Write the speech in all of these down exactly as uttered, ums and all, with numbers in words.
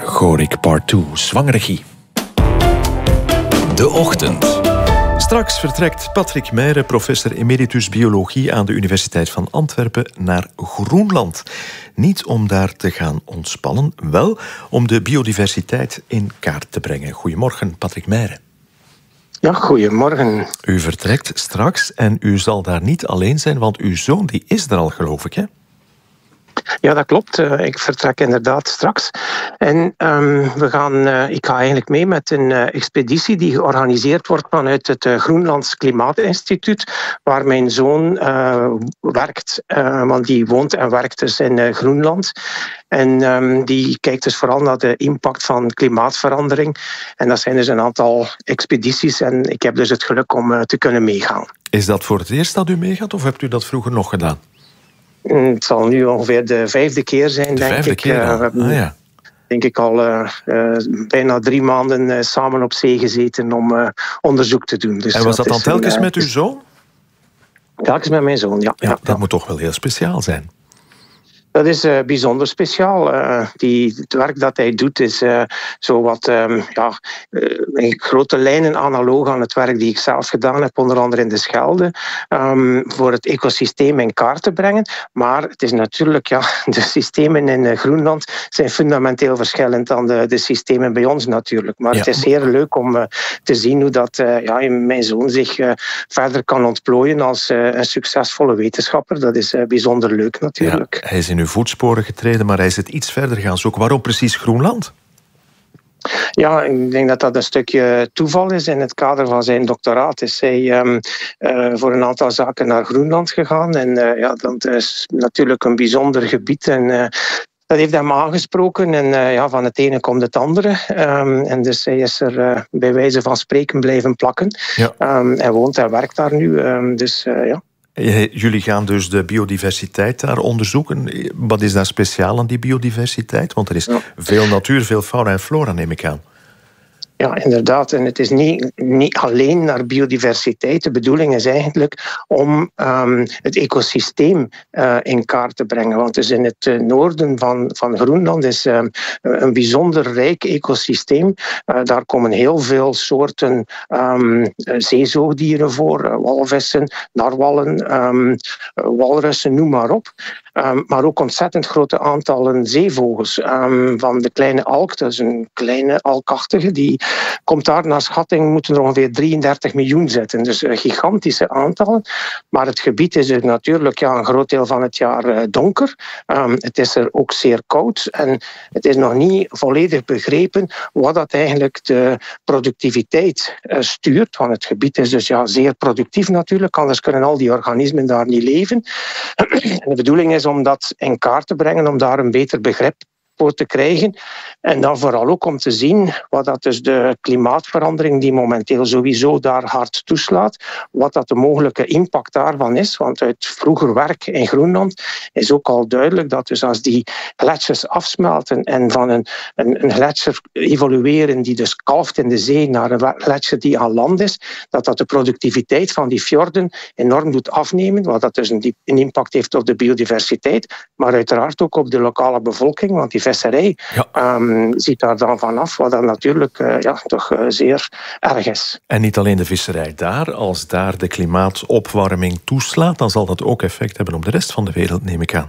Gorik Part twee, Zwangeregie. De Ochtend. Straks vertrekt Patrick Meyre, professor emeritus biologie aan de Universiteit van Antwerpen, naar Groenland. Niet om daar te gaan ontspannen, wel om de biodiversiteit in kaart te brengen. Goedemorgen, Patrick Meyre. Ja, goedemorgen. U vertrekt straks en u zal daar niet alleen zijn, want uw zoon die is er al, geloof ik, hè? Ja, dat klopt. Ik vertrek inderdaad straks. En um, we gaan, uh, ik ga eigenlijk mee met een uh, expeditie die georganiseerd wordt vanuit het uh, Groenlands Klimaatinstituut, waar mijn zoon uh, werkt, uh, want die woont en werkt dus in uh, Groenland. En um, die kijkt dus vooral naar de impact van klimaatverandering. En dat zijn dus een aantal expedities en ik heb dus het geluk om uh, te kunnen meegaan. Is dat voor het eerst dat u meegaat of hebt u dat vroeger nog gedaan? Het zal nu ongeveer de vijfde keer zijn, de denk vijfde ik. Keer al. Uh, we hebben, ah, ja. denk ik al uh, uh, bijna drie maanden uh, samen op zee gezeten om uh, onderzoek te doen. Dus en was dat, dat dan telkens een, uh, met uw zoon? Telkens met mijn zoon, ja. Ja, ja dat ja. moet toch wel heel speciaal zijn. Dat is uh, bijzonder speciaal. Uh, die, het werk dat hij doet is uh, zo wat um, ja, uh, in grote lijnen analoog aan het werk die ik zelf gedaan heb, onder andere in de Schelde, um, voor het ecosysteem in kaart te brengen. Maar het is natuurlijk, ja, de systemen in uh, Groenland zijn fundamenteel verschillend dan de, de systemen bij ons natuurlijk. Maar ja. Het is heel leuk om uh, te zien hoe dat, uh, ja, mijn zoon zich uh, verder kan ontplooien als uh, een succesvolle wetenschapper. Dat is uh, bijzonder leuk natuurlijk. Ja, hij is in uw voetsporen getreden, maar hij is het iets verder gaan zoeken. Waarom precies Groenland? Ja, ik denk dat dat een stukje toeval is. In het kader van zijn doctoraat is hij um, uh, voor een aantal zaken naar Groenland gegaan. En uh, ja, dat is natuurlijk een bijzonder gebied. En uh, dat heeft hem aangesproken. En uh, ja, van het ene komt het andere. Um, en dus hij is er uh, bij wijze van spreken blijven plakken. Ja. Um, hij woont en werkt daar nu. Um, dus uh, ja. Jullie gaan dus de biodiversiteit daar onderzoeken. Wat is daar speciaal aan die biodiversiteit? Want er is ja. veel natuur, veel fauna en flora, neem ik aan. Ja, inderdaad. En het is niet, niet alleen naar biodiversiteit. De bedoeling is eigenlijk om um, het ecosysteem uh, in kaart te brengen. Want dus in het uh, noorden van, van Groenland is um, een bijzonder rijk ecosysteem. Uh, daar komen heel veel soorten um, zeezoogdieren voor. Uh, walvissen, narwallen, um, walrussen, noem maar op. Um, maar ook ontzettend grote aantallen zeevogels. Um, van de kleine alk, dat is een kleine alkachtige, die komt daar naar schatting, moeten er ongeveer drieëndertig miljoen zitten. Dus uh, gigantische aantallen. Maar het gebied is er natuurlijk ja, een groot deel van het jaar uh, donker. Um, het is er ook zeer koud. En het is nog niet volledig begrepen wat dat eigenlijk de productiviteit uh, stuurt. Want het gebied is dus ja, zeer productief natuurlijk. Anders kunnen al die organismen daar niet leven. En de bedoeling is om dat in kaart te brengen, om daar een beter begrip voor te krijgen. En dan vooral ook om te zien wat dat dus de klimaatverandering die momenteel sowieso daar hard toeslaat, wat dat de mogelijke impact daarvan is. Want uit vroeger werk in Groenland is ook al duidelijk dat dus als die gletsjers afsmelten en van een, een, een gletsjer evolueren die dus kalft in de zee naar een gletsjer die aan land is, dat dat de productiviteit van die fjorden enorm doet afnemen, wat dat dus een, een impact heeft op de biodiversiteit, maar uiteraard ook op de lokale bevolking, want die visserij ja. um, ziet daar dan vanaf, wat dan natuurlijk uh, ja, toch uh, zeer erg is. En niet alleen de visserij daar. Als daar de klimaatopwarming toeslaat, dan zal dat ook effect hebben op de rest van de wereld, neem ik aan.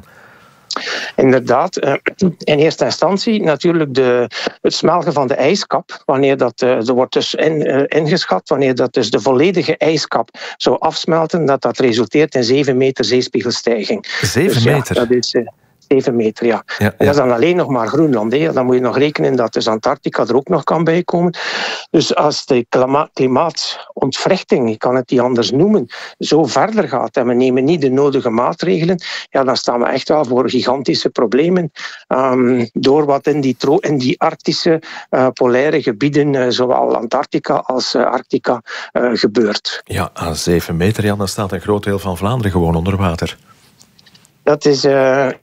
Inderdaad. Uh, in eerste instantie natuurlijk de, het smelten van de ijskap. Wanneer dat, uh, er wordt dus in, uh, ingeschat, wanneer dat dus de volledige ijskap zou afsmelten, dat dat resulteert in zeven meter zeespiegelstijging. zeven dus, meter? Ja, dat is... Uh, zeven meter, ja. ja, ja. En dat is dan alleen nog maar Groenland. Hè. Dan moet je nog rekenen dat dus Antarctica er ook nog kan bijkomen. Dus als de klima- klimaatontwrichting, ik kan het niet anders noemen, zo verder gaat en we nemen niet de nodige maatregelen, ja, dan staan we echt wel voor gigantische problemen. Um, door wat in die, tro- in die arctische uh, polaire gebieden, uh, zowel Antarctica als uh, Arctica, uh, gebeurt. Ja, aan zeven meter, ja, dan staat een groot deel van Vlaanderen gewoon onder water. Dat is... Uh,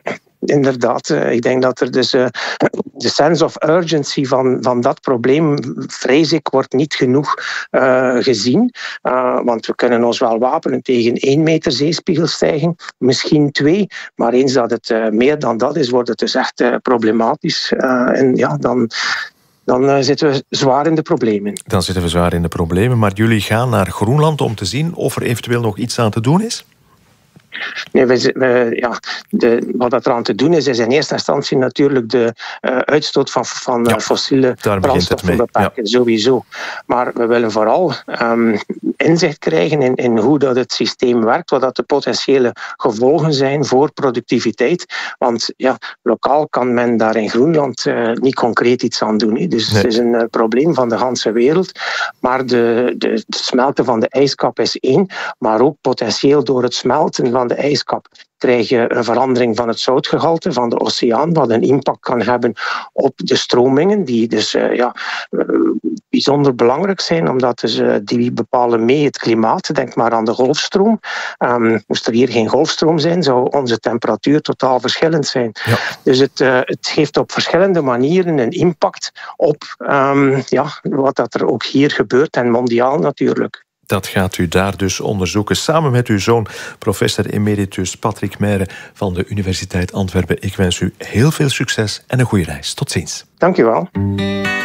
inderdaad. Uh, ik denk dat er dus uh, de sense of urgency van, van dat probleem, vrees ik, wordt niet genoeg uh, gezien. Uh, want we kunnen ons wel wapenen tegen één meter zeespiegelstijging, misschien twee. Maar eens dat het uh, meer dan dat is, wordt het dus echt uh, problematisch. Uh, en ja, dan... Dan uh, zitten we zwaar in de problemen. Dan zitten we zwaar in de problemen. Maar jullie gaan naar Groenland om te zien of er eventueel nog iets aan te doen is? Nee, we, we, ja, de, wat er aan te doen is, is in eerste instantie natuurlijk de uh, uitstoot van, van ja, fossiele brandstoffen beperken, ja. Sowieso. Maar we willen vooral um, inzicht krijgen in, in hoe dat het systeem werkt, wat dat de potentiële gevolgen zijn voor productiviteit. Want ja, lokaal kan men daar in Groenland uh, niet concreet iets aan doen. He. Dus nee. Het is een uh, probleem van de hele wereld. Maar de, de, het smelten van de ijskap is één, maar ook potentieel door het smelten van de ijskap krijg je een verandering van het zoutgehalte van de oceaan, wat een impact kan hebben op de stromingen, die dus uh, ja, uh, bijzonder belangrijk zijn, omdat dus, uh, die bepalen mee het klimaat. Denk maar aan de golfstroom. Um, moest er hier geen golfstroom zijn, zou onze temperatuur totaal verschillend zijn. Ja. Dus het, uh, het heeft op verschillende manieren een impact op um, ja, wat dat er ook hier gebeurt en mondiaal natuurlijk. Dat gaat u daar dus onderzoeken samen met uw zoon, professor emeritus Patrick Meyre van de Universiteit Antwerpen. Ik wens u heel veel succes en een goede reis. Tot ziens. Dank u wel.